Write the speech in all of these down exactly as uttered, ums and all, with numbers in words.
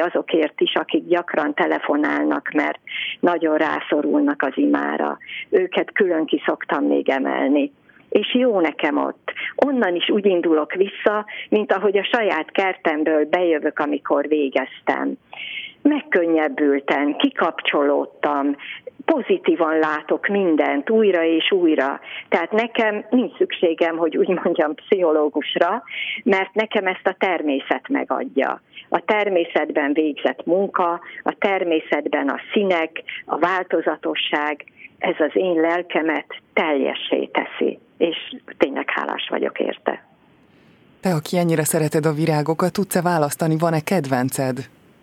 azokért is, akik gyakran telefonálnak, mert nagyon rászorulnak az imára. Őket külön ki szoktam még emelni. És jó nekem ott. Onnan is úgy indulok vissza, mint ahogy a saját kertemből bejövök, amikor végeztem. Megkönnyebbültem, kikapcsolódtam, pozitívan látok mindent újra és újra. Tehát nekem nincs szükségem, hogy úgy mondjam, pszichológusra, mert nekem ezt a természet megadja. A természetben végzett munka, a természetben a színek, a változatosság, ez az én lelkemet teljessé teszi, és tényleg hálás vagyok érte. Te, aki ennyire szereted a virágokat, tudsz-e választani, van-e kedvenced?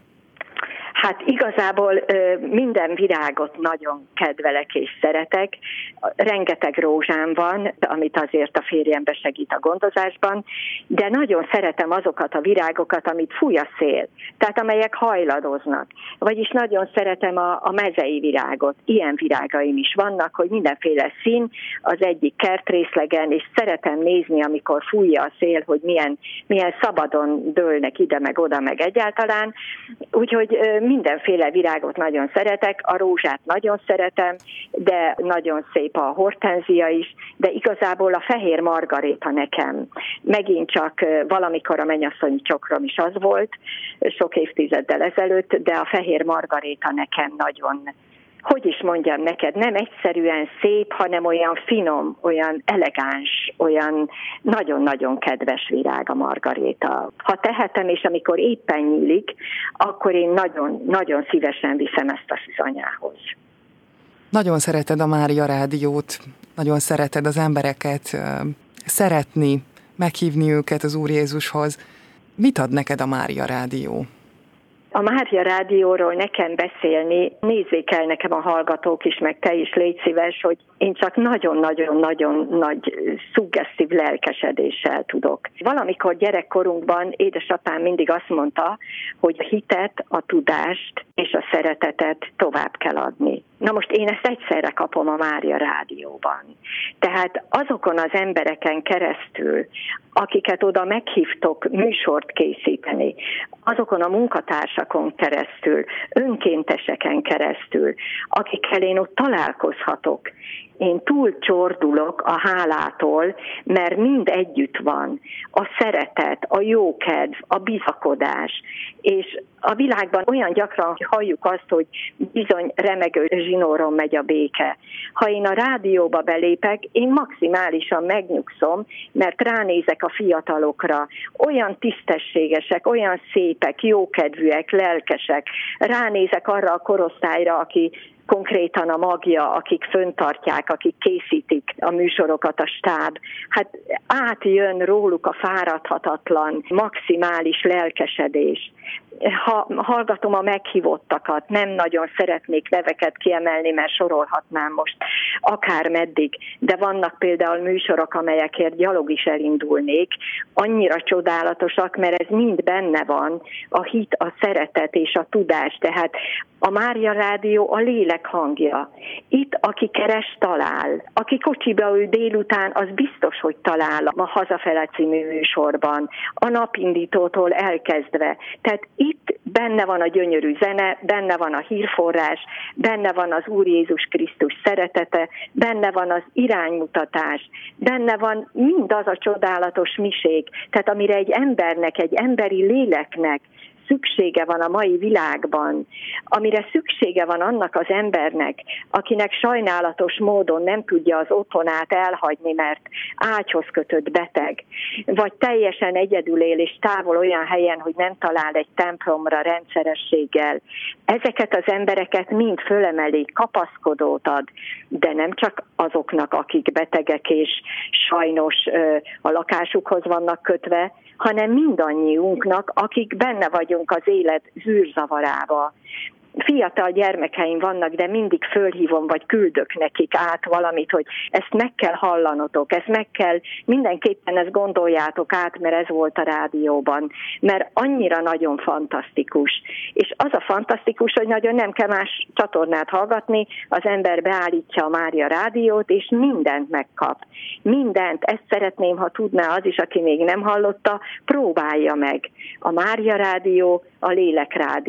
Hát igazából minden virágot nagyon kedvelek és szeretek. Rengeteg rózsám van, amit azért a férjembe segít a gondozásban, de nagyon szeretem azokat a virágokat, amit fúj a szél, tehát amelyek hajladoznak. Vagyis nagyon szeretem a, a mezei virágot. Ilyen virágaim is vannak, hogy mindenféle szín az egyik kertrészlegen, és szeretem nézni, amikor fújja a szél, hogy milyen, milyen szabadon dőlnek ide, meg oda, meg egyáltalán. Úgyhogy mindenféle virágot nagyon szeretek, a rózsát nagyon szeretem, de nagyon szép a hortenzia is, de igazából a fehér margaréta nekem. Megint csak valamikor a mennyasszonyi csokrom is az volt, sok évtizeddel ezelőtt, de a fehér margaréta nekem nagyon, hogy is mondjam neked, nem egyszerűen szép, hanem olyan finom, olyan elegáns, olyan nagyon-nagyon kedves virág a margaréta. Ha tehetem, és amikor éppen nyílik, akkor én nagyon-nagyon szívesen viszem ezt a szűzanyához. Nagyon szereted a Mária Rádiót, nagyon szereted az embereket szeretni, meghívni őket az Úr Jézushoz. Mit ad neked a Mária Rádió? A Mária Rádióról nekem beszélni, nézzék el nekem a hallgatók is, meg te is légy szíves, hogy én csak nagyon-nagyon-nagyon nagy szuggesztív lelkesedéssel tudok. Valamikor gyerekkorunkban édesapám mindig azt mondta, hogy a hitet, a tudást és a szeretetet tovább kell adni. Na most én ezt egyszerre kapom a Mária Rádióban. Tehát azokon az embereken keresztül, akiket oda meghívtok műsort készíteni, azokon a munkatársakon keresztül, önkénteseken keresztül, akikkel én ott találkozhatok, én túl csordulok a hálától, mert mind együtt van. A szeretet, a jókedv, a bizakodás. És a világban olyan gyakran halljuk azt, hogy bizony remegő zsinóron megy a béke. Ha én a rádióba belépek, én maximálisan megnyugszom, mert ránézek a fiatalokra. Olyan tisztességesek, olyan szépek, jókedvűek, lelkesek. Ránézek arra a korosztályra, aki konkrétan a magja, akik föntartják, akik készítik a műsorokat, a stáb. Hát átjön róluk a fáradhatatlan, maximális lelkesedés. Ha hallgatom a meghívottakat, nem nagyon szeretnék neveket kiemelni, mert sorolhatnám most akár meddig, de vannak például műsorok, amelyekért gyalog is elindulnék, annyira csodálatosak, mert ez mind benne van, a hit, a szeretet és a tudás, tehát a Mária Rádió a lélek hangja. Itt, aki keres, talál. Aki kocsiba ül délután, az biztos, hogy talál a Hazafele című műsorban, a napindítótól elkezdve. Tehát itt benne van a gyönyörű zene, benne van a hírforrás, benne van az Úr Jézus Krisztus szeretete, benne van az iránymutatás, benne van mindaz a csodálatos miség, tehát amire egy embernek, egy emberi léleknek szüksége van a mai világban, amire szüksége van annak az embernek, akinek sajnálatos módon nem tudja az otthonát elhagyni, mert ágyhoz kötött beteg, vagy teljesen egyedül él és távol olyan helyen, hogy nem talál egy templomra rendszerességgel. Ezeket az embereket mind fölemeli, kapaszkodót ad, de nem csak azoknak, akik betegek és sajnos a lakásukhoz vannak kötve, hanem mindannyiunknak, akik benne vagyunk az élet zűrzavarába. Fiatal gyermekeim vannak, de mindig fölhívom, vagy küldök nekik át valamit, hogy ezt meg kell hallanotok, ezt meg kell, mindenképpen ezt gondoljátok át, mert ez volt a rádióban, mert annyira nagyon fantasztikus. És az a fantasztikus, hogy nagyon nem kell más csatornát hallgatni, az ember beállítja a Mária Rádiót, és mindent megkap. Mindent, ezt szeretném, ha tudná az is, aki még nem hallotta, próbálja meg. A Mária Rádió, a Lélek Rádió.